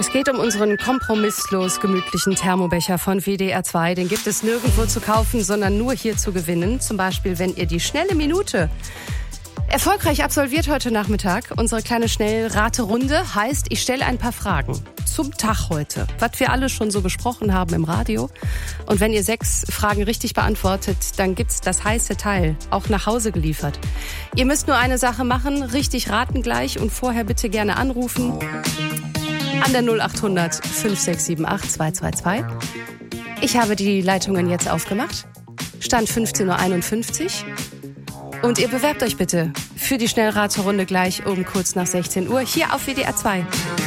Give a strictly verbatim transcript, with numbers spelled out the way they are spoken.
Es geht um unseren kompromisslos gemütlichen Thermobecher von W D R zwei. Den gibt es nirgendwo zu kaufen, sondern nur hier zu gewinnen. Zum Beispiel, wenn ihr die schnelle Minute erfolgreich absolviert heute Nachmittag. Unsere kleine Schnellraterunde heißt, ich stelle ein paar Fragen zum Tag heute, was wir alle schon so besprochen haben im Radio. Und wenn ihr sechs Fragen richtig beantwortet, dann gibt's das heiße Teil auch nach Hause geliefert. Ihr müsst nur eine Sache machen, richtig raten gleich und vorher bitte gerne anrufen an der null acht hundert fünf sechs sieben acht zwei zwei zwei. Ich habe die Leitungen jetzt aufgemacht. Stand fünfzehn Uhr einundfünfzig. Und ihr bewerbt euch bitte für die Schnellraterunde gleich um kurz nach sechzehn Uhr hier auf W D R zwei.